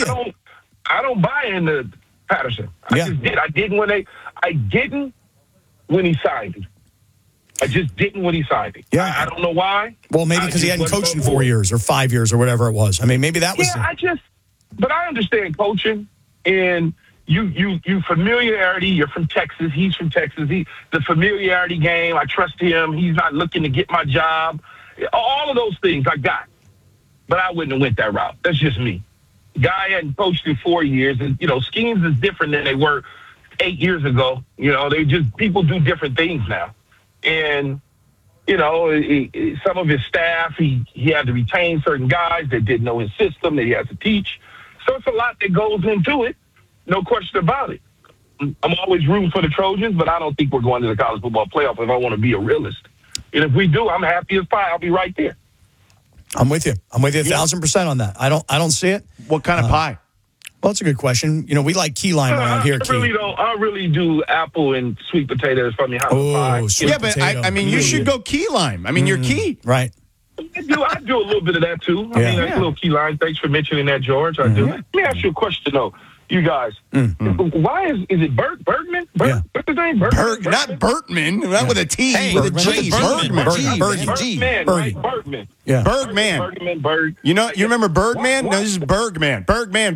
I don't buy into Patterson. I didn't when he signed him. I just didn't when he signed him. Yeah. I don't know why. Well, maybe because he hadn't coached in 4 years or 5 years or whatever it was. I mean, maybe that was. Yeah, but I understand coaching and you familiarity. You're from Texas. He's from Texas. The familiarity game. I trust him. He's not looking to get my job. All of those things I got, but I wouldn't have went that route. That's just me. Guy hadn't coached in 4 years, and schemes is different than they were 8 years ago. People do different things now. And, some of his staff, he had to retain certain guys that didn't know his system that he has to teach. So it's a lot that goes into it. No question about it. I'm always rooting for the Trojans, but I don't think we're going to the college football playoff if I want to be a realist. And if we do, I'm happy as pie. I'll be right there. I'm with you. 1,000% on that. I don't see it. What kind of pie? Well, that's a good question. We like key lime around here, Key. I really do apple and sweet potatoes from the house pie. Sweet potato. But you should go key lime. You're key. Right. I do a little bit of that, too. That's a little key lime. Thanks for mentioning that, George. I do. Let me ask you a question, though. You guys, why is it Bergman? What's his name? Not Bertman, not with a T, with a G. Bergman. Yeah. Bergman. You remember Bergman? No, this is Bergman. Bergman.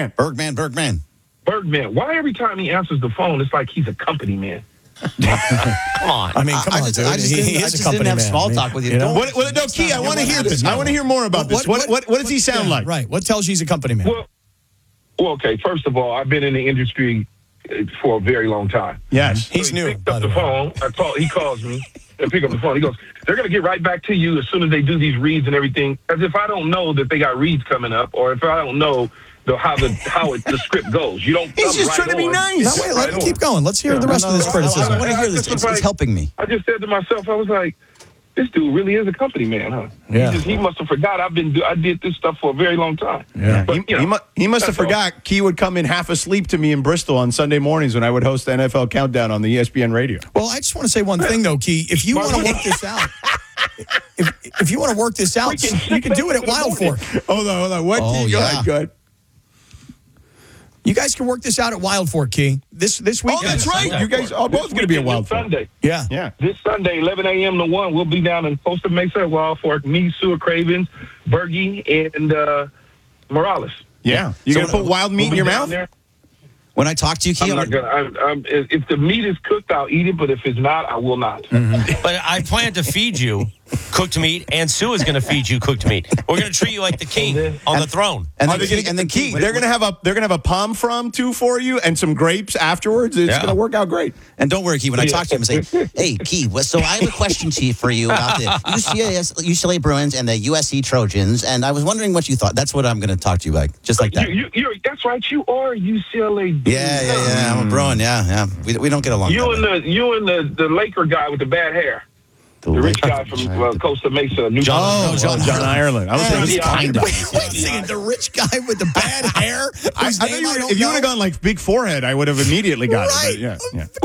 Why every time he answers the phone, it's like he's a company man? Come on. Come on, dude. I just didn't have small talk with you. No, Key, I want to hear this. I want to hear more about this. What does he sound like? Right. What tells you he's a company man? Well, okay. First of all, I've been in the industry for a very long time. Yes. He's new. He picked up the phone. He calls me and pick up the phone. He goes, they're going to get right back to you as soon as they do these reads and everything, as if I don't know that they got reads coming up or if I don't know how the script goes. You don't. He's just trying to be nice. No, wait, let him keep going. Let's hear the rest of this criticism. I want to hear this. It's helping me. I just said to myself, I was like, this dude really is a company man, huh? Yeah. He must have forgot I did this stuff for a very long time. Yeah. But, he must have forgot Key would come in half asleep to me in Bristol on Sunday mornings when I would host the NFL Countdown on the ESPN radio. Well, I just want to say one thing, though, Key. If you want to work this out, if you want to work this out, you can do it at Wild Fork. Hold on. What, Key? Go ahead. You guys can work this out at Wild Fork, Key. This weekend. Oh, that's right. You guys are both going to be at Wild Fork. Sunday. Yeah. This Sunday, 11 a.m. to 1, we'll be down in Costa Mesa at Wild Fork. Me, Sua Cravens, Bergie, and Morales. Yeah. You're going to put wild meat in your mouth? There. When I talk to you, Key, if the meat is cooked, I'll eat it, but if it's not, I will not. But I plan to feed you cooked meat, and Sue is going to feed you cooked meat. We're going to treat you like the king on the throne. And then Key, they're going to have a palm from too for you and some grapes afterwards. It's going to work out great. And don't worry, Key. When I talk to him, I say, "Hey, Key. So I have a question, Chief, for you about the UCLA Bruins and the USC Trojans, and I was wondering what you thought." That's what I'm going to talk to you like, just like that. That's right. You are UCLA. Yeah. I'm a Bruin. Yeah. We don't get along. You and the Laker guy with the bad hair. The rich guy from Costa Mesa, New John Ireland. I was thinking kind of. Wait a second. The rich guy with the bad hair? If you would have gone like big forehead, I would have immediately got it. Yeah.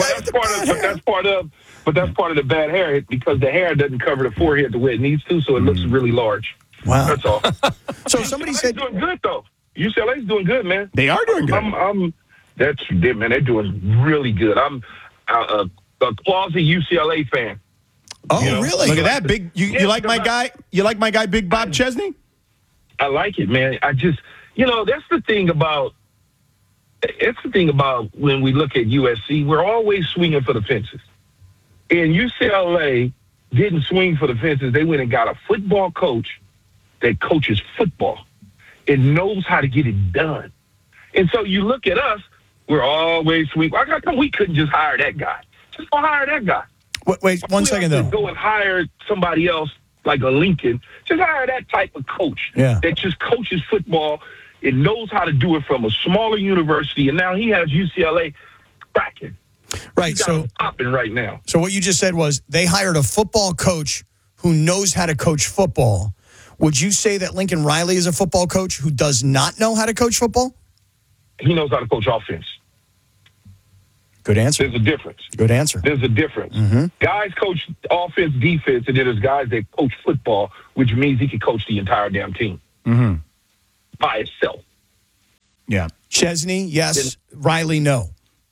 But that's part of the bad hair because the hair doesn't cover the forehead the way it needs to, so it looks really large. Wow. That's all. So somebody said doing good though. UCLA's doing good, man. They are doing good. They're doing really good. I'm a quasi UCLA fan. Oh, really? Look at that big. You like my guy? You like my guy, Big Bob Chesney? I like it, man. I just, that's the thing about. It's the thing about when we look at USC. We're always swinging for the fences, and UCLA didn't swing for the fences. They went and got a football coach that coaches football and knows how to get it done. And so you look at us. We're always swinging. We couldn't just hire that guy. Just go hire that guy. Wait 1 second, though. Go and hire somebody else like a Lincoln. Just hire that type of coach that just coaches football and knows how to do it from a smaller university. And now he has UCLA cracking. Right. So popping right now. So what you just said was they hired a football coach who knows how to coach football. Would you say that Lincoln Riley is a football coach who does not know how to coach football? He knows how to coach offense. Good answer. There's a difference. Good answer. There's a difference. Mm-hmm. Guys coach offense, defense, and then there's guys that coach football, which means he can coach the entire damn team by itself. Yeah. Chesney, yes. Riley, no.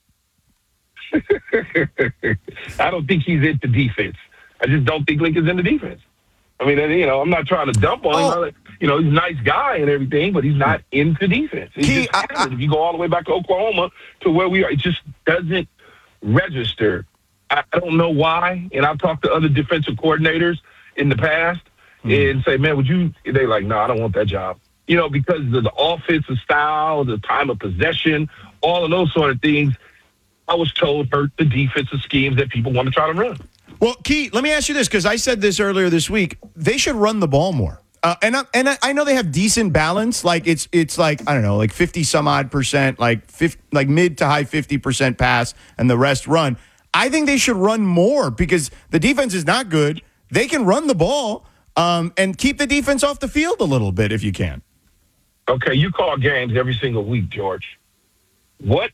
I don't think he's into defense. I just don't think Lincoln's into defense. I mean, I'm not trying to dump on him. He's a nice guy and everything, but he's not into defense. If you go all the way back to Oklahoma to where we are, it just doesn't register. I don't know why. And I've talked to other defensive coordinators in the past and say, man, they're like, no, I don't want that job. Because of the offensive style, the time of possession, all of those sort of things, I was told hurt the defensive schemes that people want to try to run. Well, Key, let me ask you this, because I said this earlier this week. They should run the ball more. And I know they have decent balance. Like it's like, I don't know, like 50 some odd percent, like mid to high 50% pass and the rest run. I think they should run more because the defense is not good. They can run the ball and keep the defense off the field a little bit if you can. Okay, you call games every single week, George. What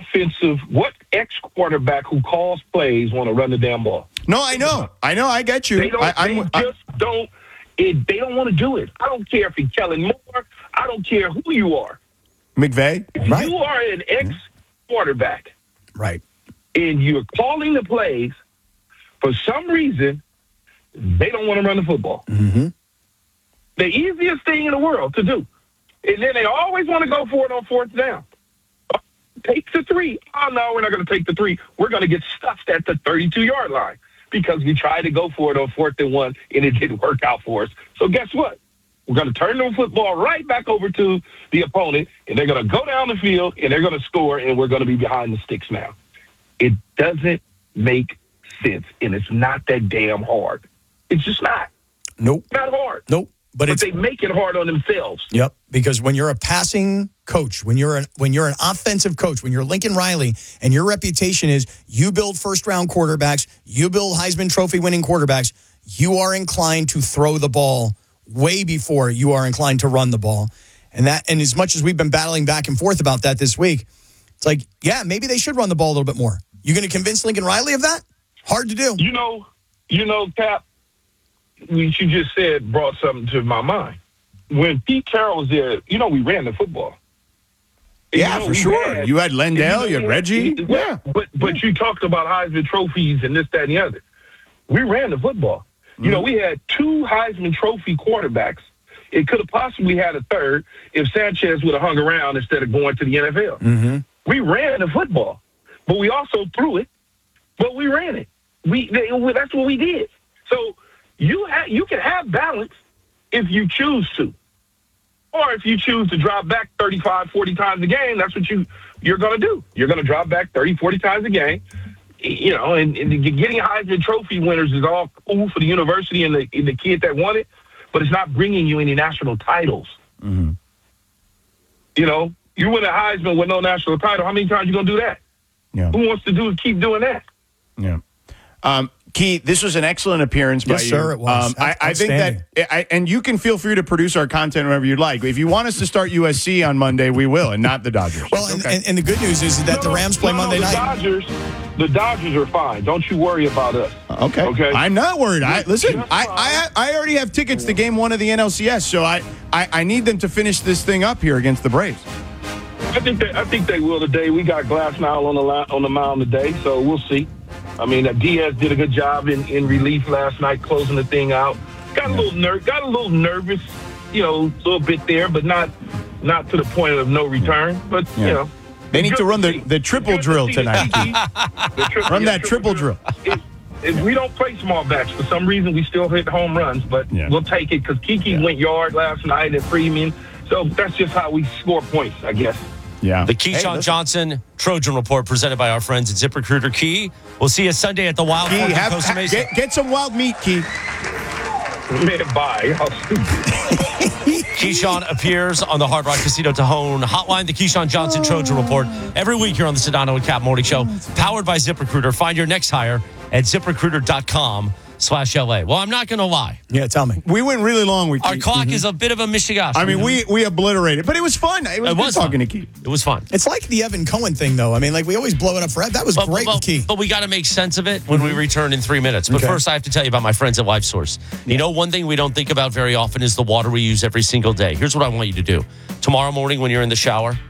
ex-quarterback who calls plays want to run the damn ball? No, I know. I get you. They don't want to do it. I don't care if you're Kellen Moore. I don't care who you are. McVay? If right. you are an ex-quarterback, right, and you're calling the plays, for some reason, they don't want to run the football. Mm-hmm. The easiest thing in the world to do. And then they always want to go for it on fourth down. Take the 3. Oh, no, we're not going to take the 3. We're going to get stuffed at the 32-yard line because we tried to go for it on 4th and 1, and it didn't work out for us. So guess what? We're going to turn the football right back over to the opponent, and they're going to go down the field, and they're going to score, and we're going to be behind the sticks now. It doesn't make sense, and it's not that damn hard. It's just not. Nope. Not hard. Nope. But they make it hard on themselves. Yep. Because when you're a passing coach, when you're an offensive coach, when you're Lincoln Riley, and your reputation is you build first-round quarterbacks, you build Heisman Trophy winning quarterbacks, you are inclined to throw the ball way before you are inclined to run the ball. And as much as we've been battling back and forth about that this week, it's like, yeah, maybe they should run the ball a little bit more. You going to convince Lincoln Riley of that? Hard to do. Cap, what you just said brought something to my mind. When Pete Carroll was there, we ran the football. Yeah, for sure. You had Lendell, you had Reggie. Yeah. But you talked about Heisman trophies and this, that, and the other. We ran the football. Mm-hmm. We had 2 Heisman Trophy quarterbacks. It could have possibly had a third if Sanchez would have hung around instead of going to the NFL. Mm-hmm. We ran the football, but we also threw it, but we ran it. That's what we did. So you can have balance if you choose to. Or if you choose to drop back 35, 40 times a game, that's what you're going to do. You're going to drop back 30, 40 times a game. And getting Heisman Trophy winners is all cool for the university and the kid that won it, but it's not bringing you any national titles. Mm-hmm. You win a Heisman with no national title. How many times are you going to do that? Yeah. Who wants to keep doing that? Yeah. Key, this was an excellent appearance by you. Yes, sir, it was. I think that, and you can feel free to produce our content whenever you'd like. If you want us to start USC on Monday, we will, and not the Dodgers. Well, and the good news is that the Rams play Monday night. The Dodgers are fine. Don't you worry about us. Okay. I'm not worried. I already have tickets to Game 1 of the NLCS, so I need them to finish this thing up here against the Braves. I think they will today. We got Glasnow on the mound today, so we'll see. I mean, Diaz did a good job in relief last night, closing the thing out. Got a little nervous, a little bit there, but not to the point of no return. But they need to run the triple drill tonight. Run that triple drill. If we don't play small bats for some reason, we still hit home runs, but we'll take it because Kiki went yard last night and Freeman. So that's just how we score points, I guess. Yeah. The Keyshawn Johnson Trojan Report presented by our friends at ZipRecruiter. Key, we'll see you Sunday at the Wild Fork in Costa Mesa. Get some wild meat, Key. Man, bye. Keyshawn appears on the Hard Rock Casino Tejon hotline, the Keyshawn Johnson Trojan Report, every week here on the Sedano and Cap Morning Show, powered by ZipRecruiter. Find your next hire at ZipRecruiter.com/LA. Well, I'm not going to lie. Yeah, tell me. We went really long with Our clock is a bit of a mishigash. I mean, we obliterated, but it was fun. It was talking to Key. It was fun. It's like the Evan Cohen thing, though. I mean, we always blow it up for that was great with Key. But we got to make sense of it when we return in 3 minutes. But first, I have to tell you about my friends at LifeSource. One thing we don't think about very often is the water we use every single day. Here's what I want you to do. Tomorrow morning when you're in the shower,